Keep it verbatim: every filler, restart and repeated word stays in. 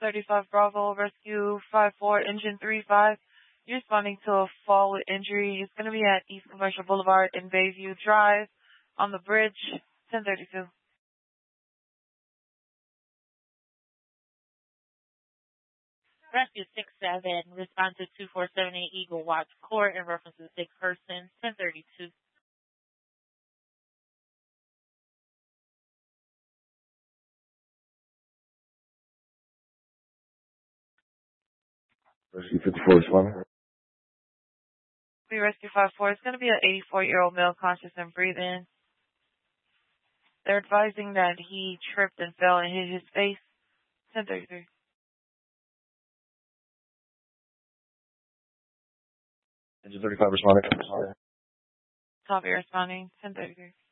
thirty-five Bravo, Rescue five four, Engine three five. You're responding to a fall with injury. It's going to be at East Commercial Boulevard in Bayview Drive on the bridge, ten thirty-two. Rescue six seven, respond to two four seven eight Eagle Watch Court in reference to the sick person, ten thirty-two. Rescue fifty-four responding. We Rescue five four. It's going to be an eighty-four-year-old male conscious and breathing. They're advising that he tripped and fell and hit his face, ten thirty-three. Engine thirty-five responding. Copy responding, ten thirty-three.